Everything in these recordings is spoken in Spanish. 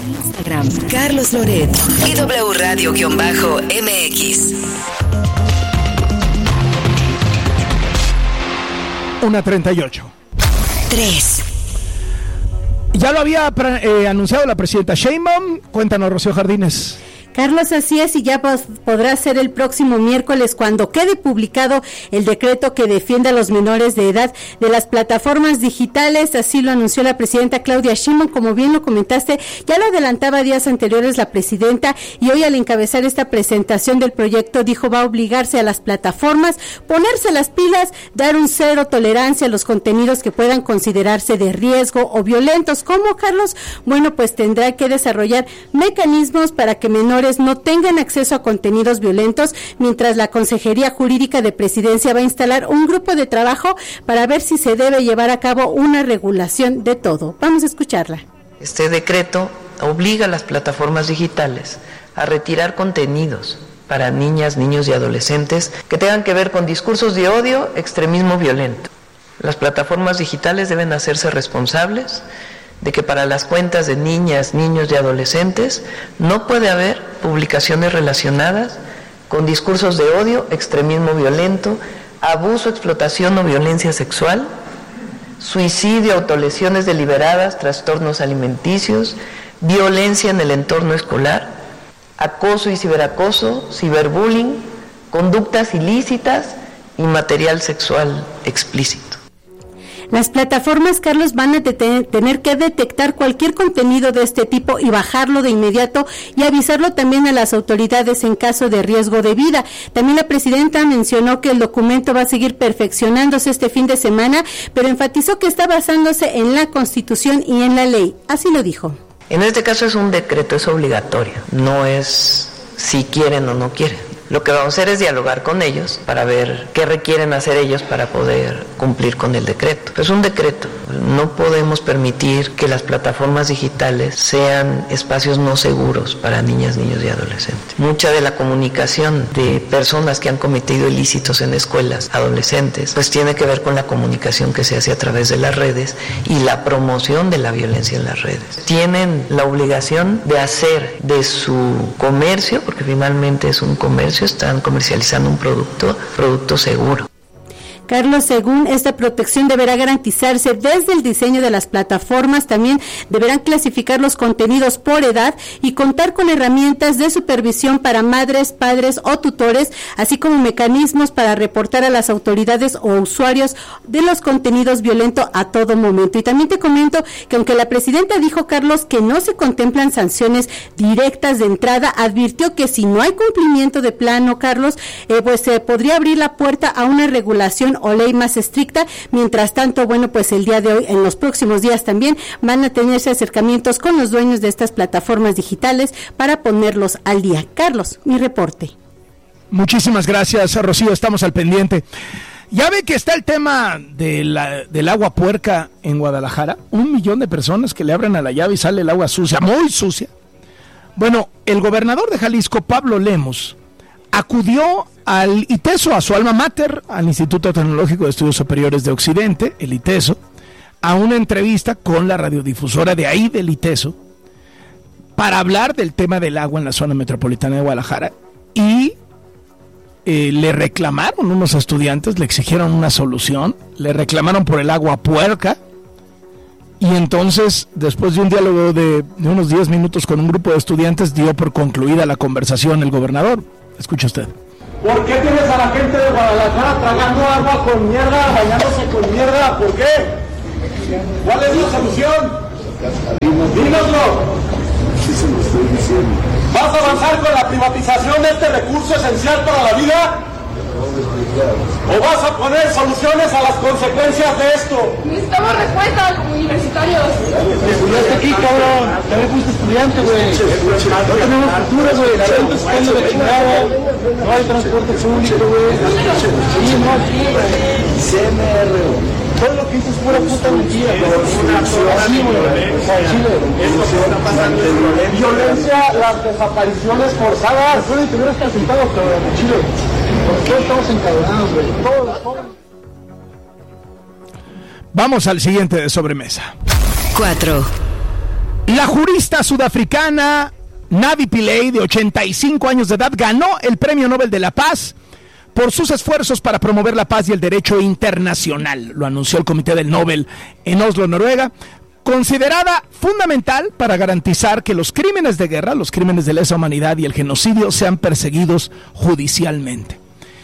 Instagram, Carlos Loret y W Radio-MX. 1:38. 3. Ya lo había anunciado la presidenta Sheinbaum. Cuéntanos, Rocío Jardines. Carlos, así es, y ya podrá ser el próximo miércoles cuando quede publicado el decreto que defiende a los menores de edad de las plataformas digitales. Así lo anunció la presidenta Claudia Sheinbaum. Como bien lo comentaste, ya lo adelantaba días anteriores la presidenta, y hoy al encabezar esta presentación del proyecto dijo va a obligarse a las plataformas, ponerse las pilas, dar un cero tolerancia a los contenidos que puedan considerarse de riesgo o violentos. ¿Cómo, Carlos? Bueno, pues tendrá que desarrollar mecanismos para que menores no tengan acceso a contenidos violentos, mientras la Consejería Jurídica de Presidencia va a instalar un grupo de trabajo para ver si se debe llevar a cabo una regulación de todo. Vamos a escucharla. Este decreto obliga a las plataformas digitales a retirar contenidos para niñas, niños y adolescentes que tengan que ver con discursos de odio, extremismo violento. Las plataformas digitales deben hacerse responsables de que para las cuentas de niñas, niños y adolescentes no puede haber publicaciones relacionadas con discursos de odio, extremismo violento, abuso, explotación o violencia sexual, suicidio, autolesiones deliberadas, trastornos alimenticios, violencia en el entorno escolar, acoso y ciberacoso, ciberbullying, conductas ilícitas y material sexual explícito. Las plataformas, Carlos, van a tener que detectar cualquier contenido de este tipo y bajarlo de inmediato y avisarlo también a las autoridades en caso de riesgo de vida. También la presidenta mencionó que el documento va a seguir perfeccionándose este fin de semana, pero enfatizó que está basándose en la Constitución y en la ley. Así lo dijo. En este caso es un decreto, es obligatorio, no es si quieren o no quieren. Lo que vamos a hacer es dialogar con ellos para ver qué requieren hacer ellos para poder cumplir con el decreto. Es un decreto. No podemos permitir que las plataformas digitales sean espacios no seguros para niñas, niños y adolescentes. Mucha de la comunicación de personas que han cometido ilícitos en escuelas, adolescentes, pues tiene que ver con la comunicación que se hace a través de las redes y la promoción de la violencia en las redes. Tienen la obligación de hacer de su comercio, porque finalmente es un comercio, están comercializando un producto seguro. Carlos, según esta protección deberá garantizarse desde el diseño de las plataformas. También deberán clasificar los contenidos por edad y contar con herramientas de supervisión para madres, padres o tutores, así como mecanismos para reportar a las autoridades o usuarios de los contenidos violentos a todo momento. Y también te comento que aunque la presidenta dijo, Carlos, que no se contemplan sanciones directas de entrada, advirtió que si no hay cumplimiento de plano, Carlos, pues se podría abrir la puerta a una regulación o ley más estricta. Mientras tanto, bueno, pues el día de hoy, en los próximos días también van a tenerse acercamientos con los dueños de estas plataformas digitales para ponerlos al día. Carlos, mi reporte. Muchísimas gracias, Rocío, estamos al pendiente. Ya ve que está el tema del agua puerca en Guadalajara. 1 millón de personas que le abren a la llave y sale el agua sucia, muy sucia. Bueno, el gobernador de Jalisco, Pablo Lemos, acudió al ITESO, a su alma mater, al Instituto Tecnológico de Estudios Superiores de Occidente, el ITESO, a una entrevista con la radiodifusora de ahí del ITESO, para hablar del tema del agua en la zona metropolitana de Guadalajara, y le reclamaron unos estudiantes, le exigieron una solución, le reclamaron por el agua puerca, y entonces, después de un diálogo de unos 10 minutos con un grupo de estudiantes, dio por concluida la conversación el gobernador. Escuche usted. ¿Por qué tienes a la gente de Guadalajara tragando agua con mierda, bañándose con mierda? ¿Por qué? ¿Cuál es la solución? Dínoslo. Sí se lo estoy diciendo. ¿Vas a avanzar con la privatización de este recurso esencial para la vida? ¿O vas a poner soluciones a las consecuencias de esto? Necesitamos respuestas como universitarios. Estudiaste aquí, cabrón. También fuiste estudiante, güey. No tenemos futuro, güey. La gente está yendo de chingada. No hay transporte público, güey. Sí, no aquí, güey. CMR, todo lo que dices es pura puta mentira, güey. Así, güey. Chile. Eso se está pasando. Violencia, las desapariciones forzadas. Pueden tener hasta sentado, cabrón, en Chile. Todos estamos encadenados, güey. Todos. Vamos al siguiente de sobremesa. 4. La jurista sudafricana Navi Pillay, de 85 años de edad, ganó el Premio Nobel de la Paz por sus esfuerzos para promover la paz y el derecho internacional. Lo anunció el Comité del Nobel en Oslo, Noruega, considerada fundamental para garantizar que los crímenes de guerra, los crímenes de lesa humanidad y el genocidio sean perseguidos judicialmente.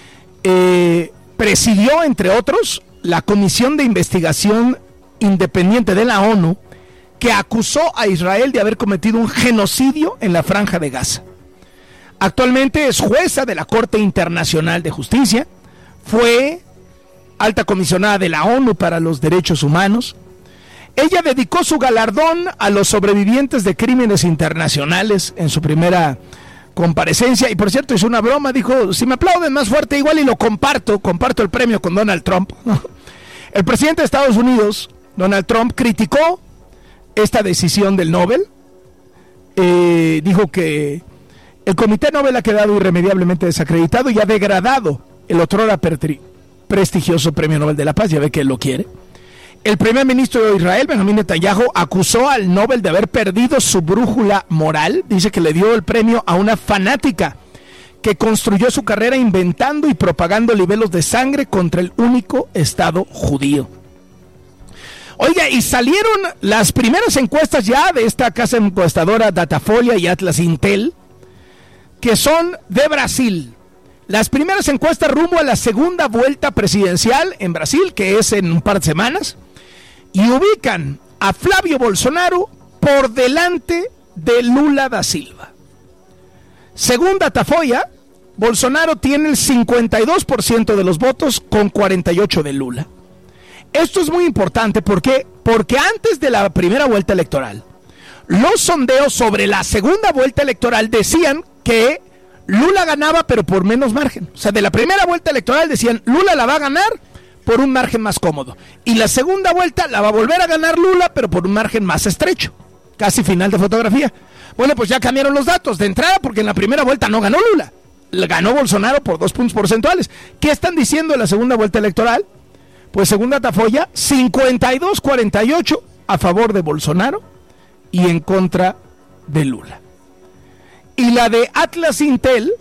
Presidió, entre otros, la Comisión de Investigación Independiente de la ONU, que acusó a Israel de haber cometido un genocidio en la Franja de Gaza. Actualmente es jueza de la Corte Internacional de Justicia, fue alta comisionada de la ONU para los Derechos Humanos. Ella dedicó su galardón a los sobrevivientes de crímenes internacionales en su primera comparecencia, y por cierto hizo una broma, dijo, si me aplauden más fuerte igual y lo comparto el premio con Donald Trump. El presidente de Estados Unidos, Donald Trump, criticó esta decisión del Nobel, dijo que el Comité Nobel ha quedado irremediablemente desacreditado y ha degradado el otrora prestigioso Premio Nobel de la Paz, ya ve que él lo quiere. El primer ministro de Israel, Benjamin Netanyahu, acusó al Nobel de haber perdido su brújula moral. Dice que le dio el premio a una fanática que construyó su carrera inventando y propagando libelos de sangre contra el único Estado judío. Oiga, y salieron las primeras encuestas ya de esta casa encuestadora Datafolia y Atlas Intel, que son de Brasil. Las primeras encuestas rumbo a la segunda vuelta presidencial en Brasil, que es en un par de semanas, y ubican a Flávio Bolsonaro por delante de Lula da Silva. Según Datafolia, Bolsonaro tiene el 52% de los votos con 48% de Lula. Esto es muy importante porque antes de la primera vuelta electoral, los sondeos sobre la segunda vuelta electoral decían que Lula ganaba, pero por menos margen. O sea, de la primera vuelta electoral decían, Lula la va a ganar por un margen más cómodo. Y la segunda vuelta la va a volver a ganar Lula, pero por un margen más estrecho. Casi final de fotografía. Bueno, pues ya cambiaron los datos de entrada, porque en la primera vuelta no ganó Lula. Ganó Bolsonaro por 2 puntos porcentuales. ¿Qué están diciendo en la segunda vuelta electoral? Pues según Datafolia, 52-48 a favor de Bolsonaro y en contra de Lula. Y la de Atlas Intel,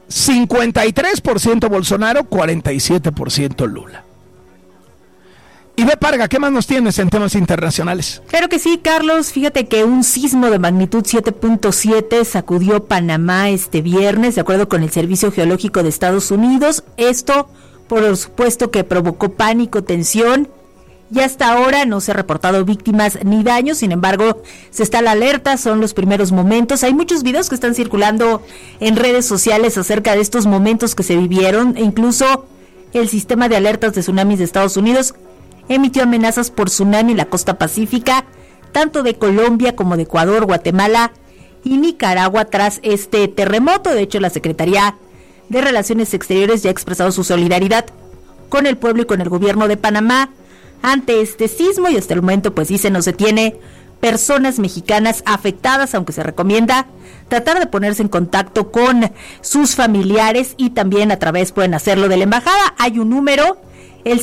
53% Bolsonaro, 47% Lula. Y ve, Parga, ¿qué más nos tienes en temas internacionales? Claro que sí, Carlos. Fíjate que un sismo de magnitud 7.7 sacudió Panamá este viernes, de acuerdo con el Servicio Geológico de Estados Unidos. Esto, por supuesto, que provocó pánico, tensión, y hasta ahora no se ha reportado víctimas ni daños. Sin embargo, se está a la alerta, son los primeros momentos. Hay muchos videos que están circulando en redes sociales acerca de estos momentos que se vivieron, e incluso el sistema de alertas de tsunamis de Estados Unidos emitió amenazas por tsunami en la costa pacífica, tanto de Colombia como de Ecuador, Guatemala y Nicaragua tras este terremoto. De hecho, la Secretaría de Relaciones Exteriores ya ha expresado su solidaridad con el pueblo y con el gobierno de Panamá ante este sismo, y hasta el momento, pues dice, no se tiene personas mexicanas afectadas, aunque se recomienda tratar de ponerse en contacto con sus familiares, y también a través pueden hacerlo de la embajada. Hay un número, el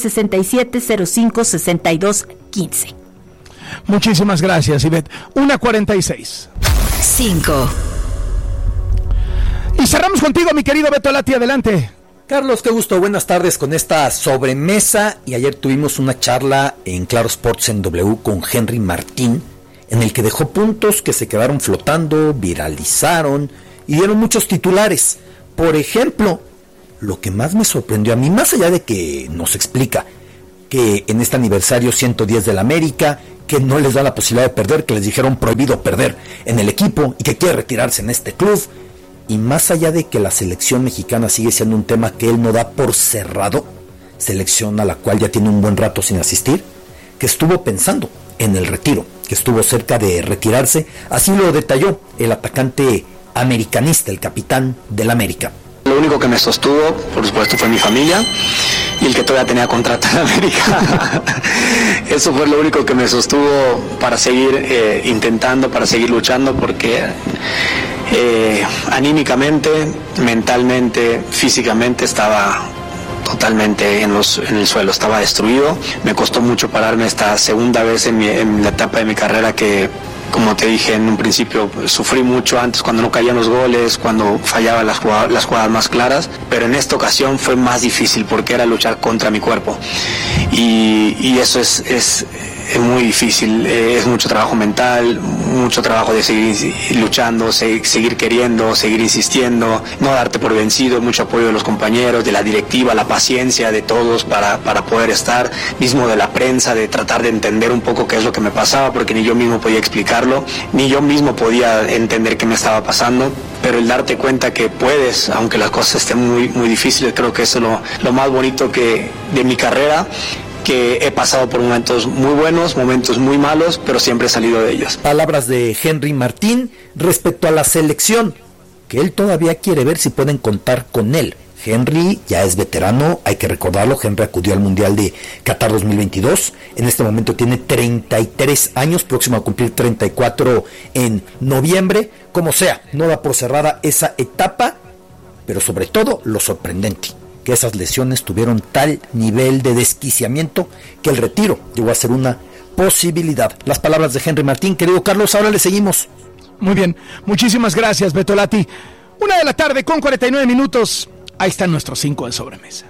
6705-6215. Muchísimas gracias, Ivette. 1:46. 5. Y cerramos contigo, mi querido Beto Lati, adelante. Carlos, qué gusto, buenas tardes con esta sobremesa. Y ayer tuvimos una charla en Claro Sports en W con Henry Martín, en el que dejó puntos que se quedaron flotando, viralizaron y dieron muchos titulares. Por ejemplo, lo que más me sorprendió a mí, más allá de que nos explica que en este aniversario 110 del América, que no les da la posibilidad de perder, que les dijeron prohibido perder en el equipo y que quiere retirarse en este club, y más allá de que la selección mexicana sigue siendo un tema que él no da por cerrado, selección a la cual ya tiene un buen rato sin asistir, que estuvo pensando en el retiro, que estuvo cerca de retirarse, así lo detalló el atacante americanista, el capitán del América. Lo único que me sostuvo, por supuesto, fue mi familia y el que todavía tenía contrato en América. Eso fue lo único que me sostuvo para seguir intentando, para seguir luchando, porque anímicamente, mentalmente, físicamente estaba totalmente en el suelo, estaba destruido. Me costó mucho pararme esta segunda vez en la etapa de mi carrera que Como te dije en un principio, pues, sufrí mucho antes cuando no caían los goles, cuando fallaban las jugadas más claras, pero en esta ocasión fue más difícil porque era luchar contra mi cuerpo. Y eso es muy difícil, es mucho trabajo mental, mucho trabajo de seguir luchando, seguir queriendo, seguir insistiendo, no darte por vencido, mucho apoyo de los compañeros, de la directiva, la paciencia de todos para poder estar, mismo de la prensa, de tratar de entender un poco qué es lo que me pasaba, porque ni yo mismo podía explicarlo, ni yo mismo podía entender qué me estaba pasando, pero el darte cuenta que puedes, aunque las cosas estén muy, muy difíciles, creo que eso es lo más bonito de mi carrera, que he pasado por momentos muy buenos, momentos muy malos, pero siempre he salido de ellos. Palabras de Henry Martín respecto a la selección, que él todavía quiere ver si pueden contar con él. Henry ya es veterano, hay que recordarlo. Henry acudió al Mundial de Qatar 2022, en este momento tiene 33 años, próximo a cumplir 34 en noviembre. Como sea, no da por cerrada esa etapa, pero sobre todo lo sorprendente, que esas lesiones tuvieron tal nivel de desquiciamiento que el retiro llegó a ser una posibilidad. Las palabras de Henry Martín. Querido Carlos, ahora le seguimos. Muy bien, muchísimas gracias, Betolati. 1:00 p.m. con 49 minutos. Ahí están nuestros 5 de sobremesa.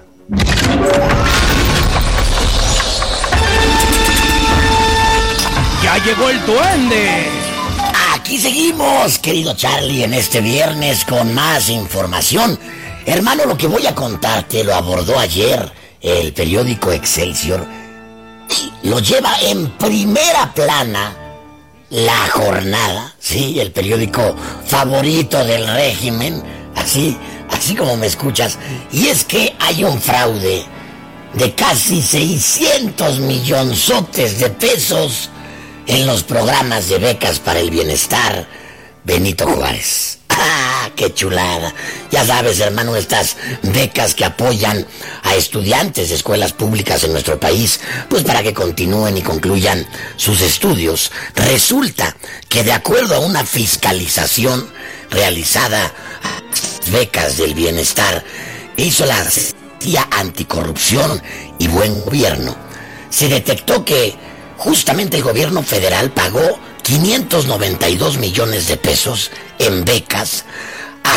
Ya llegó el duende. Aquí seguimos, querido Charlie, en este viernes con más información. Hermano, lo que voy a contarte lo abordó ayer el periódico Excelsior. Lo lleva en primera plana La Jornada, sí, el periódico favorito del régimen, así como me escuchas. Y es que hay un fraude de casi 600 millonzotes de pesos en los programas de becas para el bienestar Benito Juárez. ¡Ah, qué chulada! Ya sabes, hermano, estas becas que apoyan a estudiantes de escuelas públicas en nuestro país, pues para que continúen y concluyan sus estudios. Resulta que de acuerdo a una fiscalización realizada a becas del bienestar, hizo la Secretaría Anticorrupción y Buen Gobierno, se detectó que justamente el gobierno federal pagó 592 millones de pesos en becas a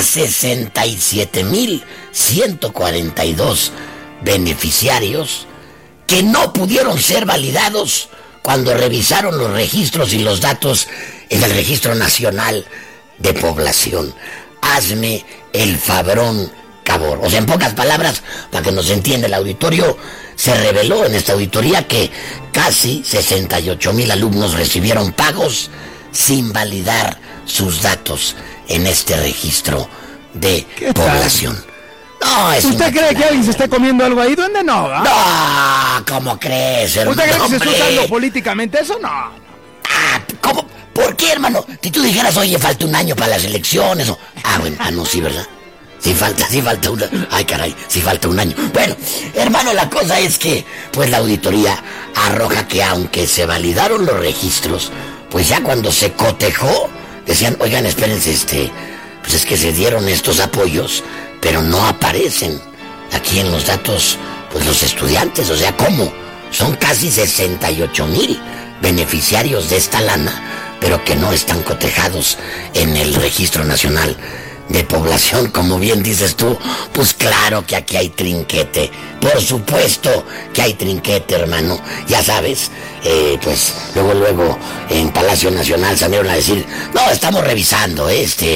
67,142 beneficiarios que no pudieron ser validados cuando revisaron los registros y los datos en el Registro Nacional de Población. Hazme el fabrón, cabor. O sea, en pocas palabras, para que nos entienda el auditorio, se reveló en esta auditoría que casi 68,000 alumnos recibieron pagos sin validar sus datos en este registro de población. No, es ¿Usted cree que alguien se está comiendo algo ahí? ¿Dónde no? No, ¿cómo crees, hermano? ¿Usted cree que se está usando políticamente eso? No. ¿Cómo? ¿Por qué, hermano? Si tú dijeras, oye, falta un año para las elecciones o... bueno, no, sí, ¿verdad? Sí falta una... Ay, caray, sí falta un año. Bueno, hermano, la cosa es que, pues, la auditoría arroja que aunque se validaron los registros, pues ya cuando se cotejó, decían, oigan, espérense, pues es que se dieron estos apoyos, pero no aparecen aquí en los datos, pues, los estudiantes. O sea, ¿cómo? Son casi 68,000 beneficiarios de esta lana, pero que no están cotejados en el Registro Nacional de Población, como bien dices tú. Pues claro que aquí hay trinquete, por supuesto que hay trinquete, hermano. Ya sabes, pues luego en Palacio Nacional salieron a decir, no, estamos revisando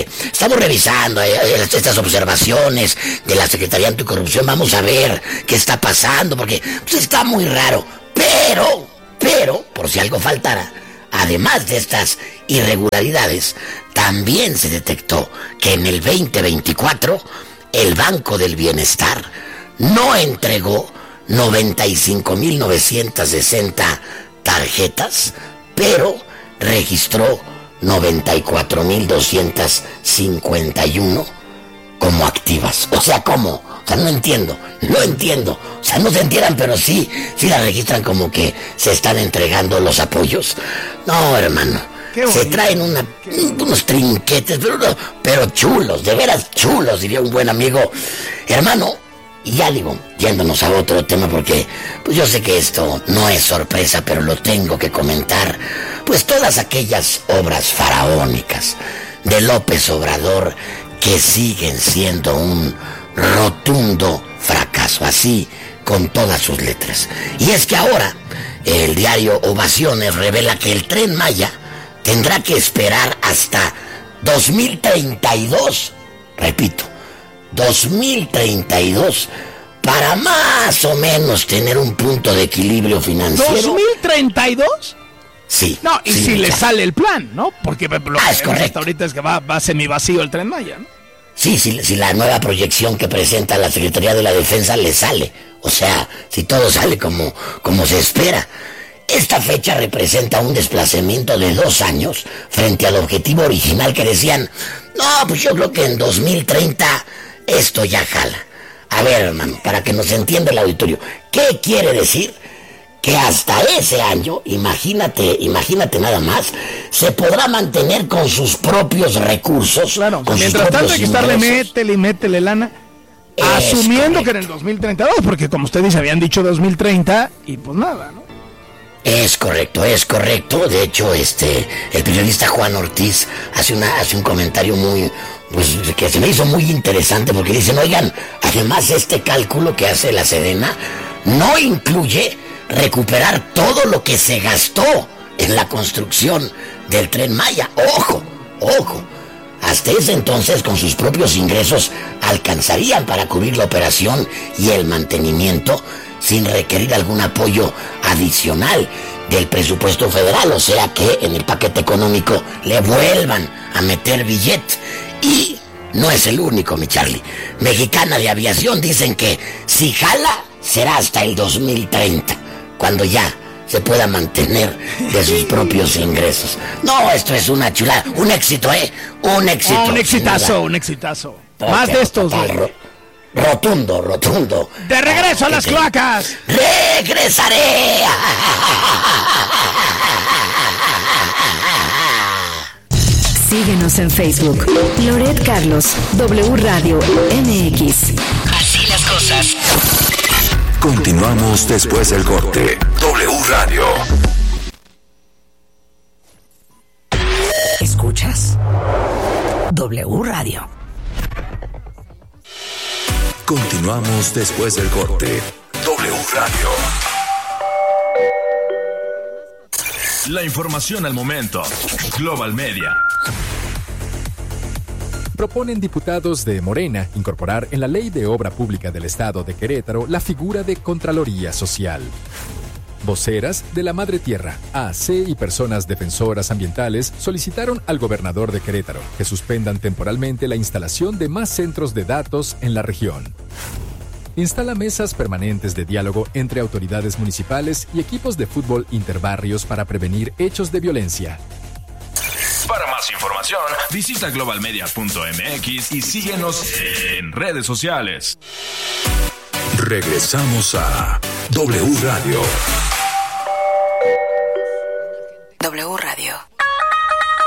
estas observaciones de la Secretaría Anticorrupción, vamos a ver qué está pasando, porque pues está muy raro, pero, por si algo faltara, además de estas irregularidades, también se detectó que en el 2024 el Banco del Bienestar no entregó 95,960 tarjetas, pero registró 94,251 como activas. O sea, ¿cómo? O sea, no entiendo. O sea, no se entieran, pero sí la registran como que se están entregando los apoyos. No, hermano. Se traen unos trinquetes, pero chulos, de veras chulos, diría un buen amigo. Hermano, Y ya digo, yéndonos a otro tema, porque pues yo sé que esto no es sorpresa, pero lo tengo que comentar, pues todas aquellas obras faraónicas de López Obrador que siguen siendo un rotundo fracaso, así con todas sus letras. Y es que ahora el diario Ovaciones revela que el Tren Maya tendrá que esperar hasta 2032, repito, 2032, para más o menos tener un punto de equilibrio financiero. ¿2032? Sí. No, y sí, si le sale el plan, ¿no? Porque lo que es correcto. hasta ahorita es que va semivacío el Tren Maya, ¿no? Sí, si la nueva proyección que presenta la Secretaría de la Defensa le sale. O sea, si todo sale como se espera. Esta fecha representa un desplazamiento de 2 años frente al objetivo original que decían, no, pues yo creo que en 2030 esto ya jala. A ver, hermano, para que nos entienda el auditorio, ¿qué quiere decir? Que hasta ese año, imagínate nada más, se podrá mantener con sus propios recursos. Claro, con mientras tanto hay que estarle métele lana, asumiendo que en el 2032, porque como usted dice, habían dicho 2030 y pues nada, ¿no? Es correcto. De hecho, el periodista Juan Ortiz hace un comentario muy, pues, que se me hizo muy interesante, porque dicen, oigan, además este cálculo que hace la Sedena no incluye recuperar todo lo que se gastó en la construcción del Tren Maya. Ojo. Hasta ese entonces, con sus propios ingresos, alcanzarían para cubrir la operación y el mantenimiento sin requerir algún apoyo adicional del presupuesto federal. O sea que en el paquete económico le vuelvan a meter billete. Y no es el único, mi Charlie. Mexicana de Aviación dicen que si jala, será hasta el 2030, cuando ya se pueda mantener de sus propios ingresos. No, esto es una chulada, un éxito, un éxito. Un exitazo. Más de estos. Rotundo. De regreso a las cloacas. Regresaré. Síguenos en Facebook. Loret Carlos, W Radio MX. Así las cosas. Continuamos después del corte. W Radio. ¿Escuchas? W Radio. Continuamos después del corte. W Radio. La información al momento. Global Media. Proponen diputados de Morena incorporar en la Ley de Obra Pública del Estado de Querétaro la figura de Contraloría Social. Voceras de la Madre Tierra, AC y personas defensoras ambientales solicitaron al gobernador de Querétaro que suspendan temporalmente la instalación de más centros de datos en la región. Instala mesas permanentes de diálogo entre autoridades municipales y equipos de fútbol interbarrios para prevenir hechos de violencia. Para más información, visita globalmedia.mx y síguenos en redes sociales. Regresamos a W Radio. W Radio.